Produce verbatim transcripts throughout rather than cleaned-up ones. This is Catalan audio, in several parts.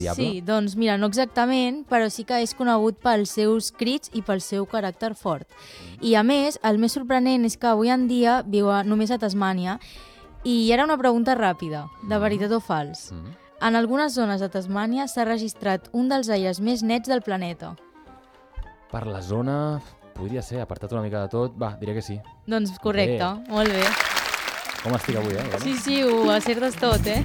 Diable? Sí, doncs mira, no exactament, però sí que és conegut pels seus crits i pel seu caràcter fort. I a més, el més sorprenent és que avui en dia viu a, només a Tasmània, i era una pregunta ràpida, de veritat o fals. Mm. En algunes zones de Tasmània s'ha registrat un dels aires més nets del planeta. Per la zona, podria ser, apartat una mica de tot, va, diré que sí. Doncs correcte, Bé. molt bé. Com estic avui, eh? Bueno. Sí, sí, ho acertes tot, eh?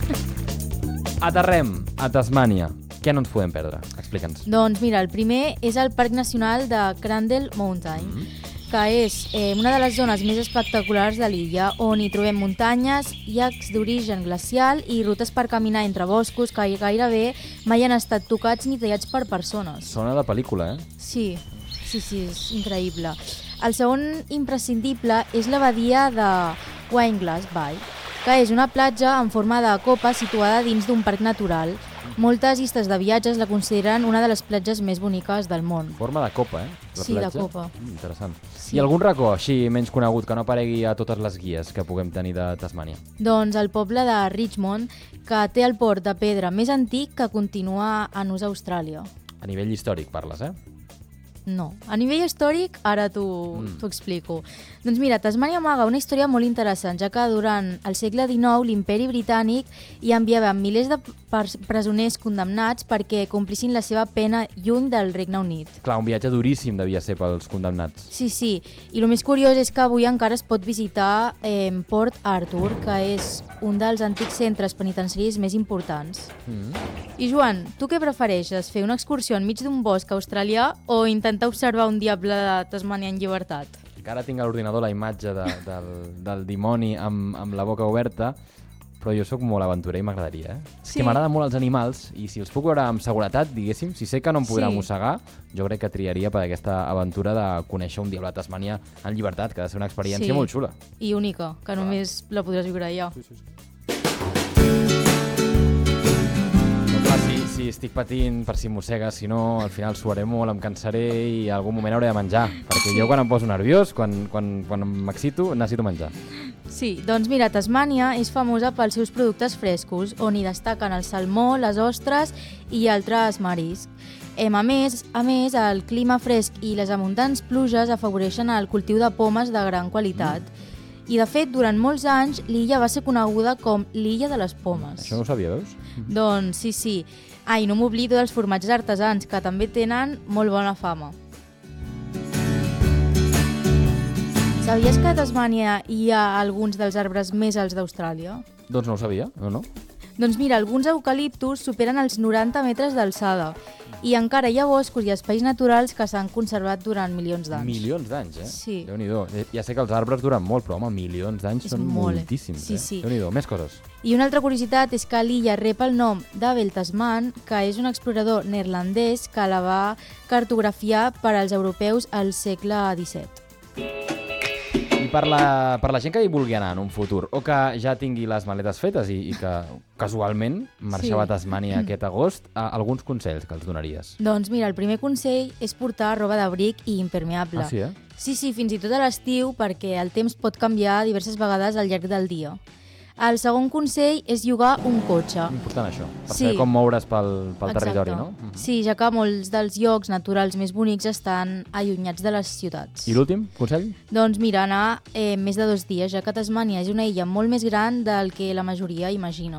Aterrem a Tasmània. Què no ens podem perdre? Explica'ns. Doncs mira, el primer és el Parc Nacional de Crandall Mountain, Mm. que és eh, una de les zones més espectaculars de l'illa, on hi trobem muntanyes, llacs d'origen glacial i rutes per caminar entre boscos que gairebé mai han estat tocats ni tallats per persones. Sona de pel·lícula, eh? Sí, sí, sí, és increïble. El segon imprescindible és la badia de Wineglass Bay, que és una platja en forma de copa situada dins d'un parc natural. Moltes llistes de viatges la consideren una de les platges més boniques del món. Forma de copa, eh? La Sí, de platja. copa. Mm, interessant. Sí. I algun racó així menys conegut que no aparegui a totes les guies que puguem tenir de Tasmània? Doncs el poble de Richmond, que té el port de pedra més antic que continua en ús a Austràlia. A nivell històric parles, eh? No. A nivell històric, ara t'ho Mm. t'ho explico. Doncs mira, Tasmània amaga una història molt interessant, ja que durant el segle dinou l'imperi britànic hi enviava milers de pers- presoners condemnats perquè complissin la seva pena lluny del Regne Unit. Clar, un viatge duríssim devia ser pels condemnats. Sí, sí. I el més curiós és que avui encara es pot visitar eh, Port Arthur, que és un dels antics centres penitenciaris més importants. Mm. I Joan, tu què prefereixes? Fer una excursió enmig d'un bosc australià o intentar observar un diable de Tasmània en llibertat? Encara tinc a l'ordinador la imatge de, del, del dimoni amb, amb la boca oberta, però jo sóc molt aventurer i m'agradaria, eh? És Sí. que m'agraden molt els animals i si els puc veure amb seguretat, diguéssim, si sé que no em podrà Sí. mossegar, jo crec que triaria per aquesta aventura de conèixer un diable de Tasmània en llibertat, que ha de ser una experiència Sí. molt xula. I única, que només la podràs viure allà. Sí, sí, sí. Però clar, si, si estic patint per si mossega, si no, al final suaré molt, em cansaré i en algun moment hauré de menjar. Perquè Sí. jo quan em poso nerviós, quan, quan, quan m'excito, necessito menjar. Sí, doncs mira, Tasmània és famosa pels seus productes frescos, on hi destaquen el salmó, les ostres i altres mariscs. Em, a més, a més, el clima fresc i les abundants pluges afavoreixen el cultiu de pomes de gran qualitat. I, de fet, durant molts anys, l'illa va ser coneguda com l'illa de les pomes. Això no ho sabia, veus? Doncs sí, sí. Ah, i no m'oblido dels formatges artesans, que també tenen molt bona fama. Sabies que a Tasmània hi ha alguns dels arbres més alts d'Austràlia? Doncs no ho sabia, no, no? Doncs mira, alguns eucaliptus superen els noranta metres d'alçada i encara hi ha boscos i espais naturals que s'han conservat durant milions d'anys. Milions d'anys, eh? Sí. Déu-n'hi-do. Eh, Ja sé que els arbres duren molt, però home, milions d'anys És són molt, eh? moltíssims, Sí, eh? sí. Déu-n'hi-do. Més coses. I una altra curiositat és que l'illa rep el nom d'Abel Tasman, que és un explorador neerlandès que la va cartografiar per als europeus al segle disset. I per la, per la gent que hi vulgui anar en un futur, o que ja tingui les maletes fetes i, i que casualment marxava Sí. a Tasmània aquest agost, a, alguns consells que els donaries? Doncs mira, el primer consell és portar roba d'abric i impermeable. Ah, sí, eh? Sí, sí, fins i tot a l'estiu, perquè el temps pot canviar diverses vegades al llarg del dia. El segon consell és llogar un cotxe. Important això, per Sí. saber com moure's pel, pel Exacte. territori, no? Mhm. Sí, ja que molts dels llocs naturals més bonics estan allunyats de les ciutats. I l'últim consell? Doncs mira, anar eh, més de dos dies, ja que Tasmània és una illa molt més gran del que la majoria imagina.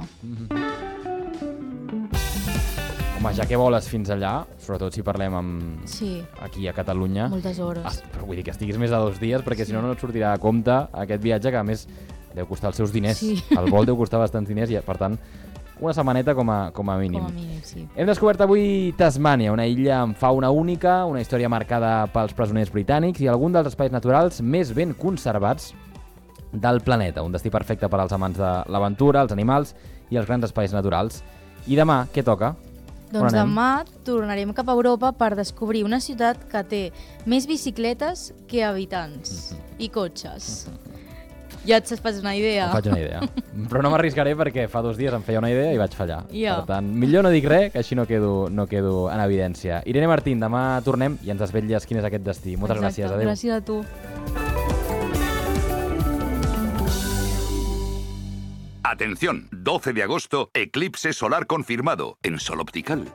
Home, ja que voles fins allà, sobretot si parlem amb... Sí, aquí a Catalunya... moltes hores. Ah, però vull dir que estiguis més de dos dies, perquè si no, no et sortirà a compte aquest viatge, que a més deu costar els seus diners. Sí. El vol deu costar bastants diners i, per tant, una setmaneta com a, com a mínim. Com a mínim, sí. Hem descobert avui Tasmània, una illa amb fauna única, una història marcada pels presoners britànics i algun dels espais naturals més ben conservats del planeta. Un destí perfecte per als amants de l'aventura, els animals i els grans espais naturals. I demà, què toca? Doncs On anem? demà tornarem cap a Europa per descobrir una ciutat que té més bicicletes que habitants i cotxes. Ja et fas una idea. Em faig una idea. Però no m'arriscaré perquè fa dos dies em feia una idea i vaig fallar. Ja. Per tant, millor no dic res, que així no quedo, no quedo en evidència. Irene Martín, demà tornem i ens desvetlles quin és aquest destí. Moltes Exacte. gràcies. Adéu. Gràcies a tu. Atención, doce de agosto, eclipse solar confirmado en Sol Optical.